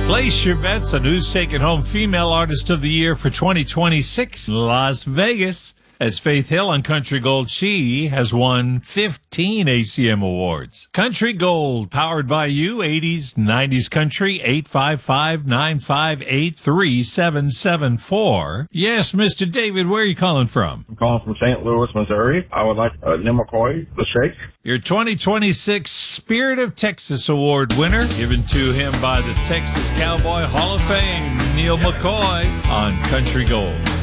Place your bets on who's taking home Female Artist of the Year for 2026 in Las Vegas. As Faith Hill on Country Gold, she has won 15 ACM awards. Country Gold, powered by you, 80s, 90s country, 855-958-3774. Yes, Mr. David, where are you calling from? I'm calling from St. Louis, Missouri. I would like Neil McCoy, the shake. Your 2026 Spirit of Texas Award winner, given to him by the Texas Cowboy Hall of Fame, Neil McCoy on Country Gold.